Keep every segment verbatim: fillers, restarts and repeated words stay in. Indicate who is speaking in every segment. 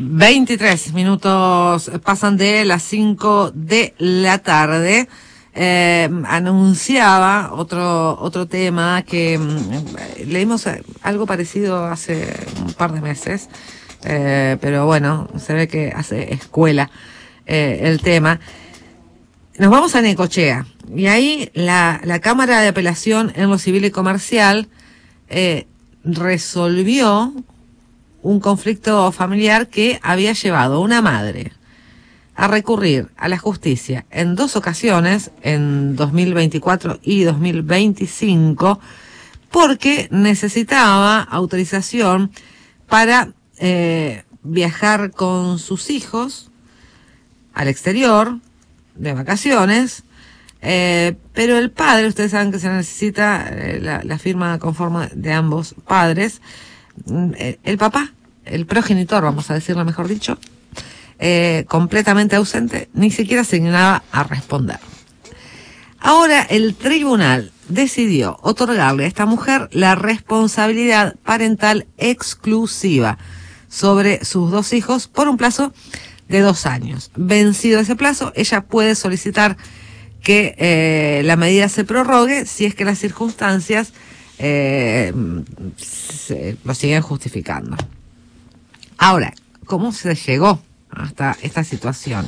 Speaker 1: veintitrés minutos pasan de las cinco de la tarde. Eh, anunciaba otro otro tema que mm, leímos algo parecido hace un par de meses, eh, pero bueno, se ve que hace escuela eh, el tema. Nos vamos a Necochea, y ahí la, la Cámara de Apelación en lo Civil y Comercial eh, resolvió un conflicto familiar que había llevado a una madre a recurrir a la justicia en dos ocasiones, en dos mil veinticuatro y dos mil veinticinco, porque necesitaba autorización para eh, viajar con sus hijos al exterior de vacaciones, eh, pero el padre, ustedes saben que se necesita eh, la, la firma conforme de ambos padres, el, el papá, el progenitor, vamos a decirlo mejor dicho, Eh, completamente ausente, ni siquiera se dignaba a responder. Ahora el tribunal decidió otorgarle a esta mujer la responsabilidad parental exclusiva sobre sus dos hijos por un plazo de dos años. Vencido ese plazo, ella puede solicitar que eh, la medida se prorrogue si es que las circunstancias eh, se, lo siguen justificando. Ahora, ¿cómo se llegó hasta esta situación?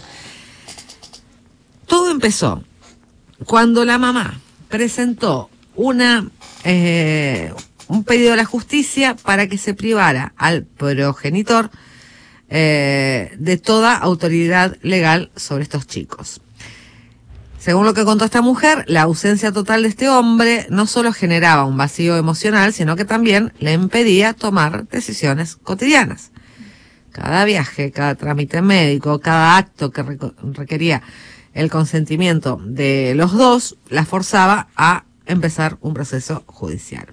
Speaker 1: Todo empezó cuando la mamá presentó una eh, un pedido a la justicia para que se privara al progenitor eh, de toda autoridad legal sobre estos chicos. Según lo que contó esta mujer, la ausencia total de este hombre no solo generaba un vacío emocional, sino que también le impedía tomar decisiones cotidianas. Cada viaje, cada trámite médico, cada acto que requería el consentimiento de los dos, la forzaba a empezar un proceso judicial.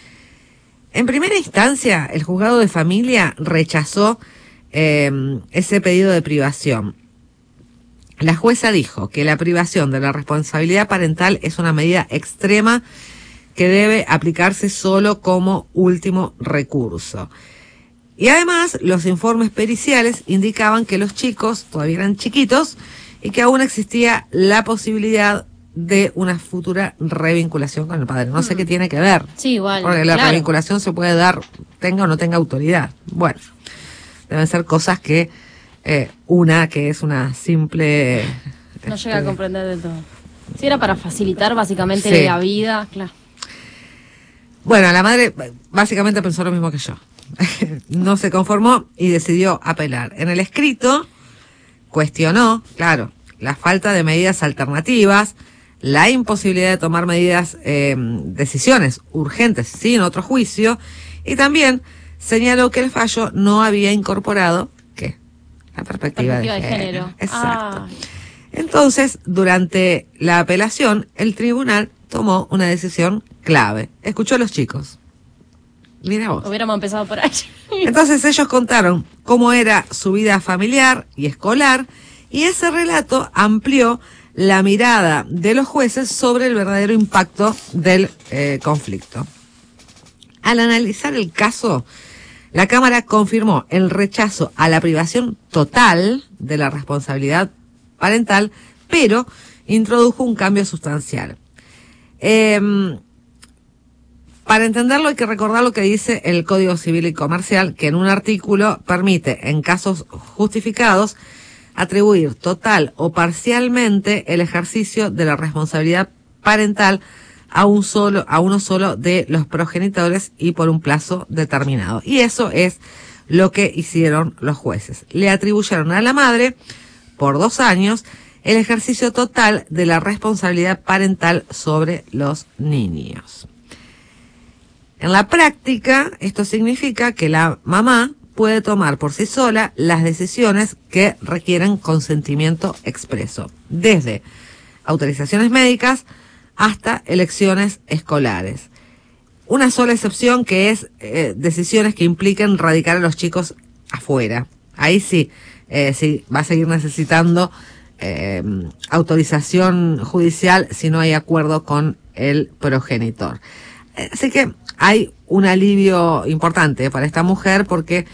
Speaker 1: En primera instancia, el juzgado de familia rechazó eh, ese pedido de privación. La jueza dijo que la privación de la responsabilidad parental es una medida extrema que debe aplicarse solo como último recurso. Y además, los informes periciales indicaban que los chicos todavía eran chiquitos y que aún existía la posibilidad de una futura revinculación con el padre. No sé qué tiene que ver.
Speaker 2: Sí, igual.
Speaker 1: Porque la
Speaker 2: claro.
Speaker 1: revinculación se puede dar, tenga o no tenga autoridad. Bueno, deben ser cosas que eh, una que es una simple...
Speaker 2: No
Speaker 1: este,
Speaker 2: llega a comprender del todo. Sí, era para facilitar básicamente
Speaker 1: sí.
Speaker 2: la vida, claro.
Speaker 1: Bueno, la madre básicamente pensó lo mismo que yo. No se conformó y decidió apelar. En el escrito cuestionó, claro, la falta de medidas alternativas, la imposibilidad de tomar medidas, eh, decisiones urgentes sin otro juicio, y también señaló que el fallo no había incorporado, ¿qué? La perspectiva,
Speaker 2: perspectiva de,
Speaker 1: de
Speaker 2: género.
Speaker 1: género. Exacto.
Speaker 2: Ah.
Speaker 1: Entonces, durante la apelación, el tribunal tomó una decisión clave. Escuchó a los chicos. Mira vos.
Speaker 2: Hubiéramos empezado por ahí.
Speaker 1: Entonces ellos contaron cómo era su vida familiar y escolar, y ese relato amplió la mirada de los jueces sobre el verdadero impacto del eh, conflicto. Al analizar el caso, la Cámara confirmó el rechazo a la privación total de la responsabilidad parental, pero introdujo un cambio sustancial. Eh, Para entenderlo hay que recordar lo que dice el Código Civil y Comercial, que en un artículo permite, en casos justificados, atribuir total o parcialmente el ejercicio de la responsabilidad parental a un solo, a uno solo de los progenitores y por un plazo determinado. Y eso es lo que hicieron los jueces. Le atribuyeron a la madre, por dos años, el ejercicio total de la responsabilidad parental sobre los niños. En la práctica, esto significa que la mamá puede tomar por sí sola las decisiones que requieren consentimiento expreso, desde autorizaciones médicas hasta elecciones escolares. Una sola excepción, que es eh, decisiones que impliquen radicar a los chicos afuera. Ahí sí, eh, sí va a seguir necesitando eh, autorización judicial si no hay acuerdo con el progenitor. Así que hay un alivio importante para esta mujer, porque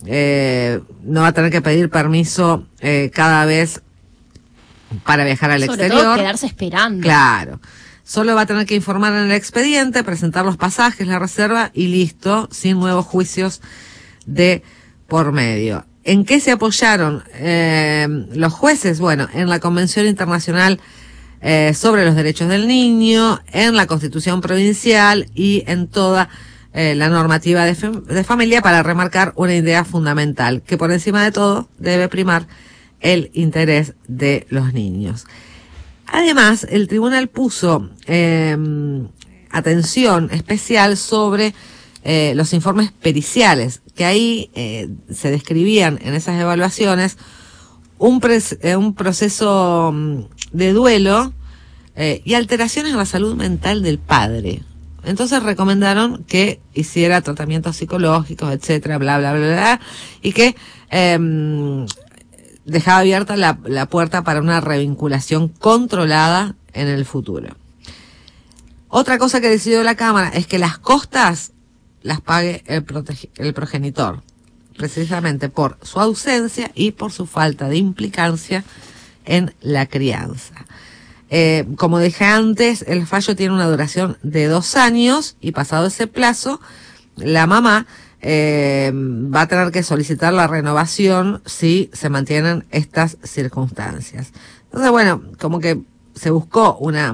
Speaker 1: eh, no va a tener que pedir permiso eh, cada vez para viajar al
Speaker 2: Sobre
Speaker 1: exterior.
Speaker 2: todo quedarse esperando.
Speaker 1: Claro. Solo va a tener que informar en el expediente, presentar los pasajes, la reserva y listo, sin nuevos juicios de por medio. ¿En qué se apoyaron eh, los jueces? Bueno, en la Convención Internacional eh, sobre los Derechos del Niño, en la Constitución Provincial y en toda eh, la normativa de, de familia, para remarcar una idea fundamental, que por encima de todo debe primar el interés de los niños. Además, el tribunal puso eh, atención especial sobre eh, los informes periciales, que ahí eh, se describían en esas evaluaciones un, pres, eh, un proceso de duelo eh, y alteraciones en la salud mental del padre. Entonces recomendaron que hiciera tratamientos psicológicos, etcétera, bla, bla, bla, bla, y que eh, dejaba abierta la, la puerta para una revinculación controlada en el futuro. Otra cosa que decidió la Cámara es que las costas las pague el, protege, el progenitor, precisamente por su ausencia y por su falta de implicancia en la crianza. Eh, como dije antes, el fallo tiene una duración de dos años y pasado ese plazo, la mamá Eh, va a tener que solicitar la renovación si se mantienen estas circunstancias. Entonces, bueno, como que se buscó una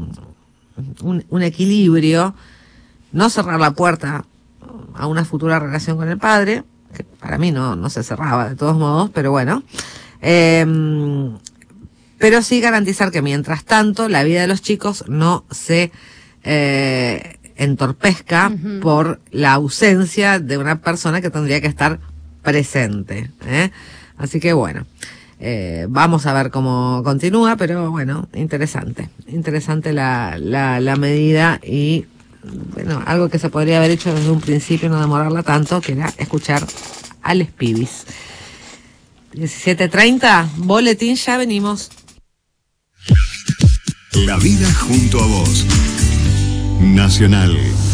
Speaker 1: un, un equilibrio, no cerrar la puerta a una futura relación con el padre, que para mí no, no se cerraba de todos modos, pero bueno, eh, pero sí garantizar que mientras tanto la vida de los chicos no se eh, entorpezca uh-huh. por la ausencia de una persona que tendría que estar presente, ¿eh? Así que bueno, eh, vamos a ver cómo continúa, pero bueno, interesante, interesante la, la, la medida y bueno, algo que se podría haber hecho desde un principio, no demorarla tanto, que era escuchar a les pibis. diecisiete treinta, boletín, ya venimos.
Speaker 3: La vida junto a vos. Nacional.